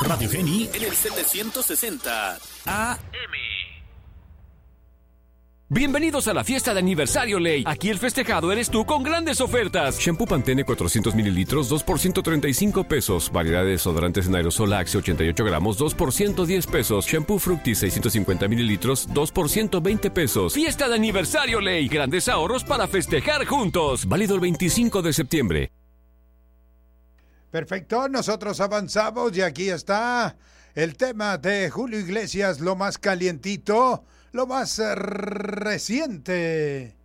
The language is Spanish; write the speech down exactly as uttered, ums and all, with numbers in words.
Radio Geni en el setecientos sesenta A M. Bienvenidos a la fiesta de aniversario Ley. Aquí el festejado eres tú con grandes ofertas. Shampoo Pantene cuatrocientos mililitros, dos por ciento treinta y cinco pesos. Variedad de desodorantes en aerosol Axe ochenta y ocho gramos, dos por ciento diez pesos. Shampoo Fructis seiscientos cincuenta mililitros, dos por ciento veinte pesos. Fiesta de aniversario Ley. Grandes ahorros para festejar juntos. Válido el veinticinco de septiembre. Perfecto, nosotros avanzamos y aquí está el tema de Julio Iglesias, lo más calientito, lo más reciente.